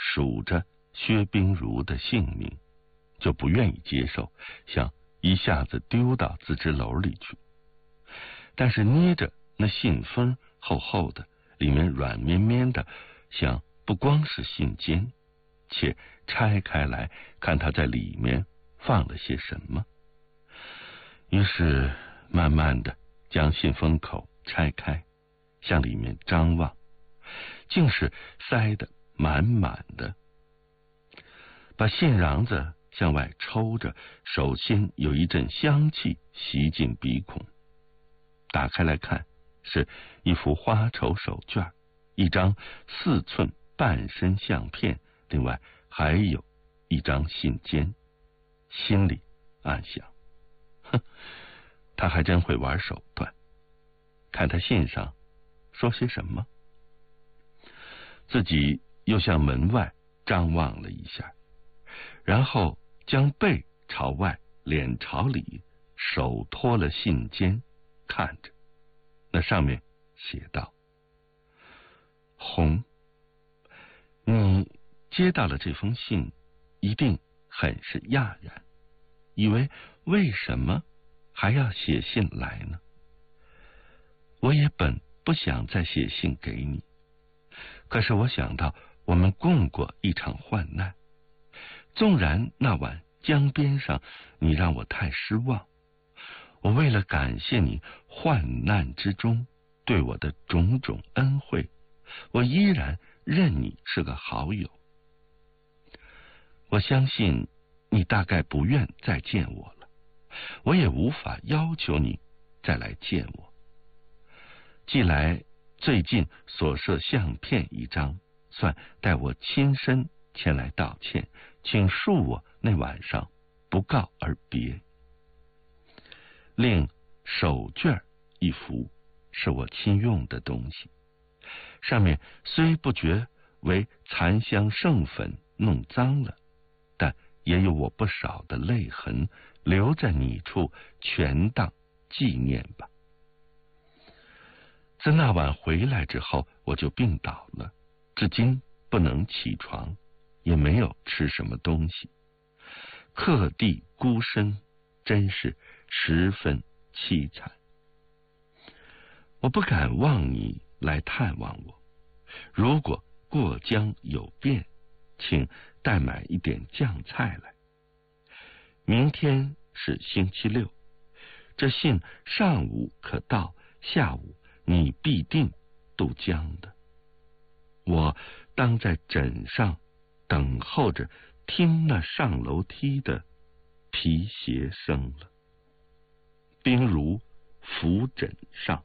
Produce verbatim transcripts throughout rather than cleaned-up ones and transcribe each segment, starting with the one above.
数着薛冰如的姓名，就不愿意接受，想一下子丢到自织篓里去。但是捏着那信封厚厚的，里面软绵绵的，像不光是信笺，且拆开来看它在里面放了些什么。于是慢慢的将信封口拆开，向里面张望，竟是塞得满满的。把信瓤子向外抽着，首先有一阵香气袭进鼻孔。打开来看，是一幅花绸手绢，一张四寸半身相片，另外还有一张信笺。心里暗想，哼，他还真会玩手段。看他信上说些什么。自己又向门外张望了一下，然后将背朝外，脸朝里，手托了信笺，看着。那上面写道：红，你接到了这封信，一定很是讶然，以为为什么还要写信来呢？我也本不想再写信给你，可是我想到我们共过一场患难，纵然那晚江边上你让我太失望，我为了感谢你患难之中对我的种种恩惠，我依然认你是个好友。我相信你大概不愿再见我了，我也无法要求你再来见我。寄来最近所摄相片一张，算代我亲身前来道歉，请恕我那晚上不告而别。另手绢一幅，是我亲用的东西，上面虽不觉为残香剩粉弄脏了，但也有我不少的泪痕，留在你处，全当纪念吧。自那晚回来之后，我就病倒了，至今不能起床，也没有吃什么东西，客地孤身，真是十分凄惨。我不敢望你来探望我，如果过江有变，请带买一点酱菜来。明天是星期六，这信上午可到，下午你必定渡江的。我当在枕上等候着听那上楼梯的皮鞋声了。冰如扶枕上。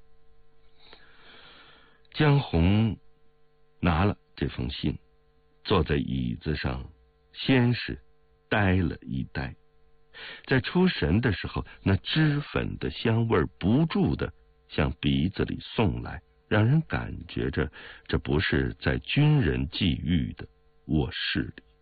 江红拿了这封信，坐在椅子上，先是呆了一呆，在出神的时候，那脂粉的香味不住的向鼻子里送来，让人感觉着这不是在军人际遇的卧室里。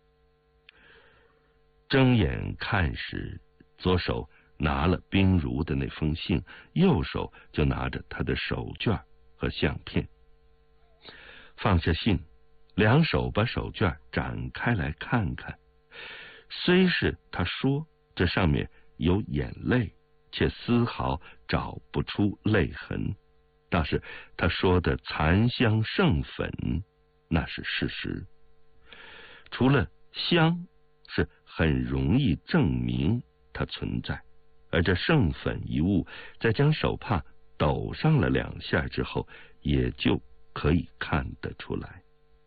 睁眼看时，左手拿了冰如的那封信，右手就拿着他的手绢和相片。放下信，两手把手绢展开来看看，虽是他说这上面有眼泪，却丝毫找不出泪痕，倒是他说的残香剩粉，那是事实。除了香是很容易证明它存在，而这剩粉一物，在将手帕抖上了两下之后，也就可以看得出来。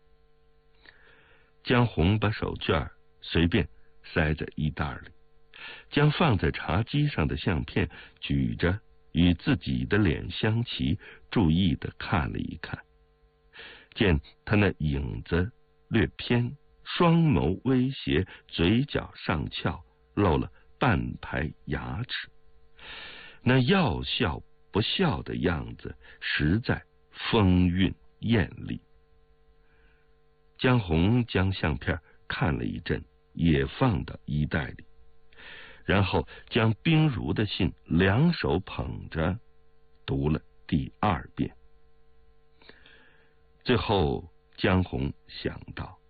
江红把手绢随便塞在衣袋里，将放在茶几上的相片举着与自己的脸相齐，注意的看了一看，见他那影子略偏，双眸微斜，嘴角上翘，露了半排牙齿，那要笑不笑的样子，实在风韵艳丽。江红将相片看了一阵，也放到衣袋里，然后将冰如的信两手捧着读了第二遍。最后江红想到，